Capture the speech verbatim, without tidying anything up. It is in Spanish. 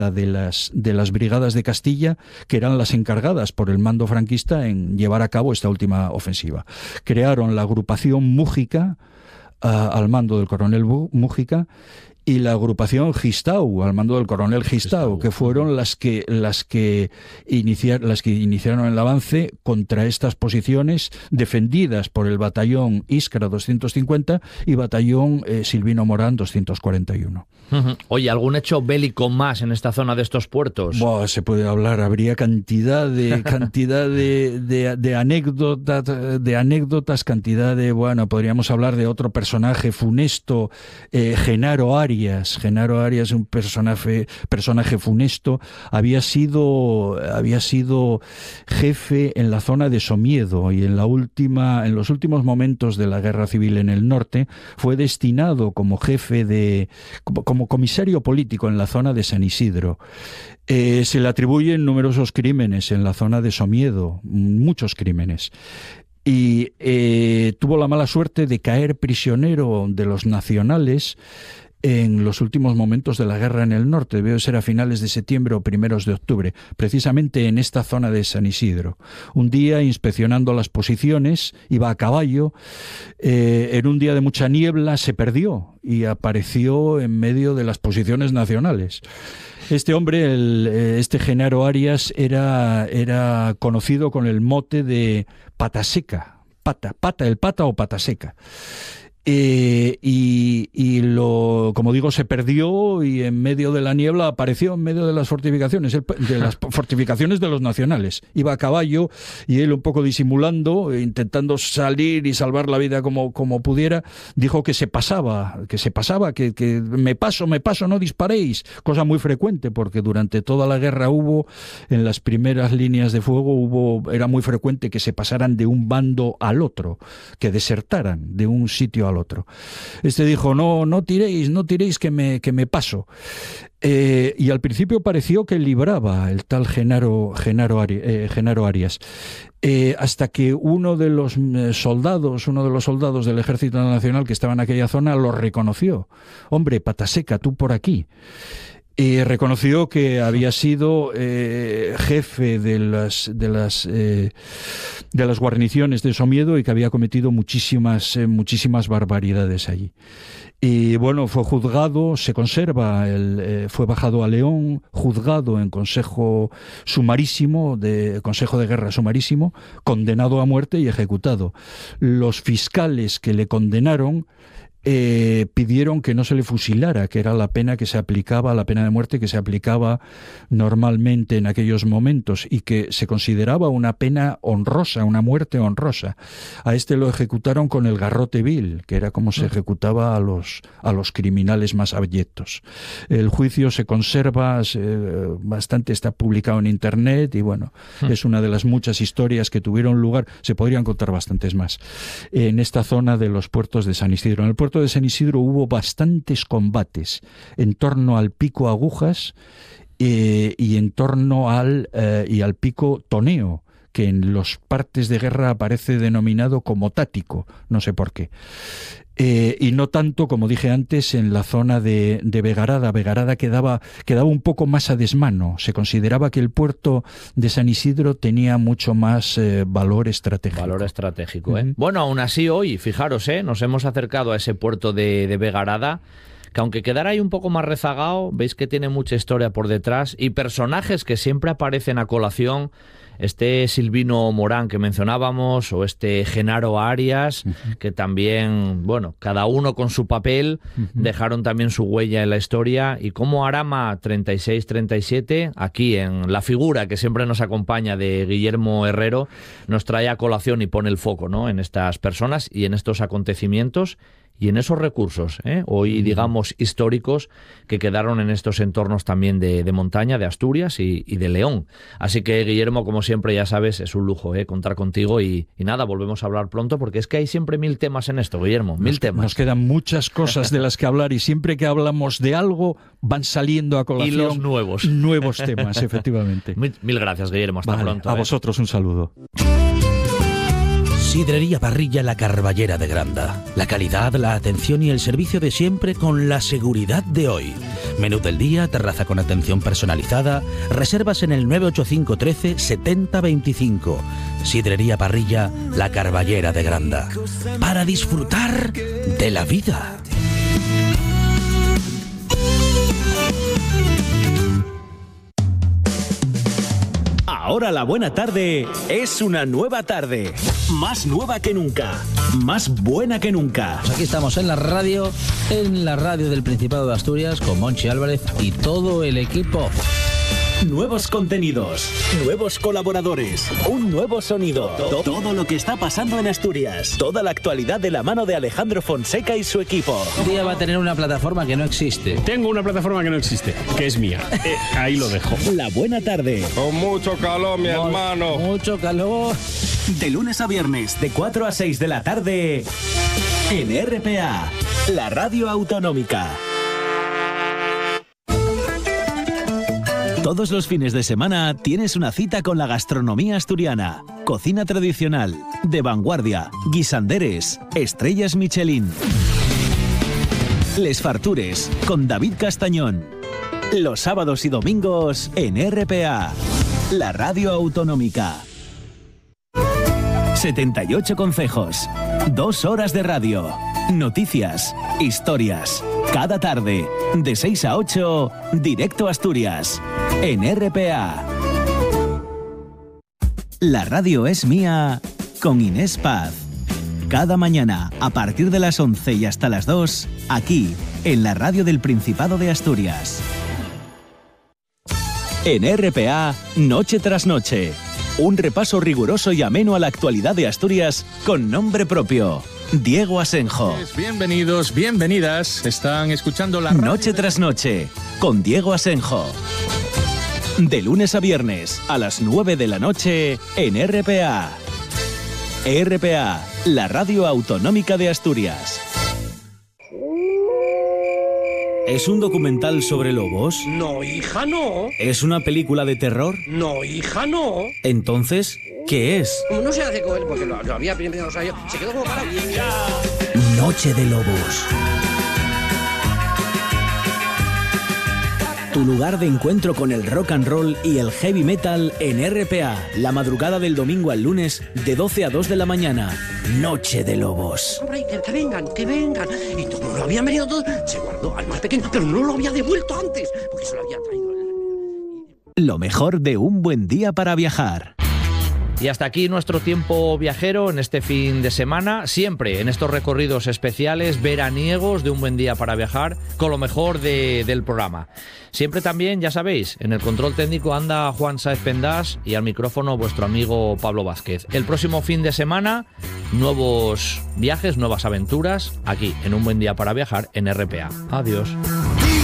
de las, de las brigadas de Castilla, que eran las encargadas por el mando franquista en llevar a cabo esta última ofensiva. Crearon la agrupación Mújica, uh, al mando del coronel Mújica, y la agrupación Gistau, al mando del coronel Gistau, que fueron las que las que iniciar, las que iniciaron el avance contra estas posiciones defendidas por el batallón Iskra doscientos cincuenta y batallón eh, Silvino Morán doscientos cuarenta y uno. Uh-huh. Oye, ¿algún hecho bélico más en esta zona de estos puertos? Buah, se puede hablar, habría cantidad de cantidad de, de, de anécdotas, de anécdotas, cantidad de, bueno, podríamos hablar de otro personaje funesto, eh, Genaro Arias. Genaro Arias, un personaje personaje funesto, había sido había sido jefe en la zona de Somiedo y en la última en los últimos momentos de la Guerra Civil en el norte fue destinado como jefe de como, como comisario político en la zona de San Isidro. Eh, se le atribuyen numerosos crímenes en la zona de Somiedo, muchos crímenes. Y eh, tuvo la mala suerte de caer prisionero de los nacionales en los últimos momentos de la guerra en el norte, debe ser a finales de septiembre o primeros de octubre, precisamente en esta zona de San Isidro. Un día, inspeccionando las posiciones, iba a caballo, eh, en un día de mucha niebla se perdió y apareció en medio de las posiciones nacionales. Este hombre, el, este Genaro Arias, era, era conocido con el mote de Pata Seca, pata, pata, el pata o Pata Seca. Eh, y, y lo, como digo, se perdió y en medio de la niebla apareció en medio de las fortificaciones, de las fortificaciones de los nacionales. Iba a caballo y él, un poco disimulando, intentando salir y salvar la vida como, como pudiera, dijo que se pasaba, que se pasaba, que, que me paso, me paso, no disparéis. Cosa muy frecuente porque durante toda la guerra hubo, en las primeras líneas de fuego, hubo, era muy frecuente que se pasaran de un bando al otro, que desertaran de un sitio al otro. Este dijo, no, no tiréis, no tiréis que me, que me paso. Eh, y al principio pareció que libraba el tal Genaro, Genaro, Ari, eh, Genaro Arias. Eh, hasta que uno de los soldados, uno de los soldados del Ejército Nacional que estaba en aquella zona lo reconoció. Hombre, Pata Seca, tú por aquí. Y reconoció que había sido eh, jefe de las de las eh, de las guarniciones de Somiedo y que había cometido muchísimas eh, muchísimas barbaridades allí. Y bueno, fue juzgado, se conserva, el, eh, fue bajado a León, juzgado en consejo sumarísimo, de consejo de guerra sumarísimo, condenado a muerte y ejecutado. Los fiscales que le condenaron Eh, pidieron que no se le fusilara, que era la pena que se aplicaba, la pena de muerte que se aplicaba normalmente en aquellos momentos y que se consideraba una pena honrosa, una muerte honrosa. A este lo ejecutaron con el garrote vil, que era como se ejecutaba a los, a los criminales más abyectos. El juicio se conserva eh, bastante, está publicado en internet y bueno, mm. es una de las muchas historias que tuvieron lugar, se podrían contar bastantes más, en esta zona de los puertos de San Isidro. En el puerto de San Isidro hubo bastantes combates en torno al pico Agujas eh, y en torno al eh, y al pico Toneo, que en los partes de guerra aparece denominado como Tático, no sé por qué. Eh, y no tanto, como dije antes, en la zona de, de Vegarada. Vegarada quedaba, quedaba un poco más a desmano. Se consideraba que el puerto de San Isidro tenía mucho más eh, valor estratégico. Valor estratégico, ¿eh? Uh-huh. Bueno, aún así hoy, fijaros, ¿eh? Nos hemos acercado a ese puerto de, de Vegarada, que aunque quedara ahí un poco más rezagado, veis que tiene mucha historia por detrás y personajes que siempre aparecen a colación. Este Silvino Morán que mencionábamos, o este Genaro Arias, uh-huh. que también, bueno, cada uno con su papel, uh-huh. dejaron también su huella en la historia. Y como Arama treinta y seis treinta y siete, aquí en la figura que siempre nos acompaña de Guillermo Herrero, nos trae a colación y pone el foco, ¿no?, en estas personas y en estos acontecimientos y en esos recursos, ¿eh? hoy digamos históricos, que quedaron en estos entornos también de, de montaña, de Asturias y, y de León. Así que, Guillermo, como siempre, ya sabes, es un lujo ¿eh? contar contigo y, y nada, volvemos a hablar pronto, porque es que hay siempre mil temas en esto, Guillermo, mil nos, temas. Nos quedan muchas cosas de las que hablar y siempre que hablamos de algo van saliendo a colación y los nuevos. Nuevos temas, efectivamente. Mil, mil gracias, Guillermo, hasta vale, pronto. A ¿eh? vosotros un saludo. Sidrería Parrilla La Carballera de Granda. La calidad, la atención y el servicio de siempre con la seguridad de hoy. Menú del día, terraza con atención personalizada. Reservas en el nueve ocho cinco uno tres setenta veinticinco. Sidrería Parrilla La Carballera de Granda. Para disfrutar de la vida. Ahora la buena tarde es una nueva tarde. Más nueva que nunca. Más buena que nunca. Pues aquí estamos en la radio, en la radio del Principado de Asturias, con Monchi Álvarez y todo el equipo. Nuevos contenidos, nuevos colaboradores, un nuevo sonido. Todo, todo lo que está pasando en Asturias. Toda la actualidad de la mano de Alejandro Fonseca y su equipo. Un día va a tener una plataforma que no existe. Tengo una plataforma que no existe, que es mía. Eh, ahí lo dejo. La buena tarde. Con mucho calor, mi Con hermano. Mucho calor. De lunes a viernes, de cuatro a seis de la tarde, en R P A, la radio autonómica. Todos los fines de semana tienes una cita con la gastronomía asturiana. Cocina tradicional, de vanguardia, guisanderes, estrellas Michelin. Les Fartures, con David Castañón. Los sábados y domingos en R P A, la radio autonómica. setenta y ocho concejos, dos horas de radio, noticias, historias. Cada tarde, de seis a ocho, directo a Asturias, en R P A. La radio es mía, con Inés Paz. Cada mañana, a partir de las once y hasta las dos, aquí, en la radio del Principado de Asturias. En R P A, Noche tras Noche. Un repaso riguroso y ameno a la actualidad de Asturias con nombre propio. Diego Asenjo. Bienvenidos, bienvenidas. Están escuchando la radio Noche tras Noche, con Diego Asenjo. De lunes a viernes, a las nueve de la noche, en R P A. R P A, la radio autonómica de Asturias. ¿Es un documental sobre lobos? No, hija, no. ¿Es una película de terror? No, hija, no. Entonces, ¿qué es? Como no se hace con él, porque lo, lo había primero, o sea, yo, se quedó como para... Noche de Lobos. Tu lugar de encuentro con el rock and roll y el heavy metal en R P A. La madrugada del domingo al lunes, de doce a dos de la mañana. Noche de Lobos. Hombre, que, que vengan, que vengan. Y como lo habían venido todos, se guardó al más pequeño, pero no lo había devuelto antes, porque se lo había traído. Lo mejor de un buen día para viajar. Y hasta aquí nuestro tiempo viajero en este fin de semana, siempre en estos recorridos especiales veraniegos de Un Buen Día para Viajar, con lo mejor de, del programa. Siempre también, ya sabéis, en el control técnico anda Juan Sáez Pendás y al micrófono vuestro amigo Pablo Vázquez. El próximo fin de semana, nuevos viajes, nuevas aventuras, aquí en Un Buen Día para Viajar en R P A. Adiós.